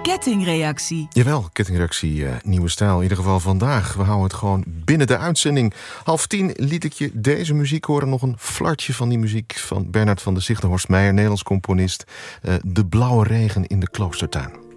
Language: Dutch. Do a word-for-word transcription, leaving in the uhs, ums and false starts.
kettingreactie. Jawel, kettingreactie, uh, nieuwe stijl. In ieder geval vandaag. We houden het gewoon binnen de uitzending. Half tien liet ik je deze muziek horen. Nog een flartje van die muziek van Bernard van de Zichtenhorst Meijer, Nederlands componist. Uh, de blauwe regen in de kloostertuin.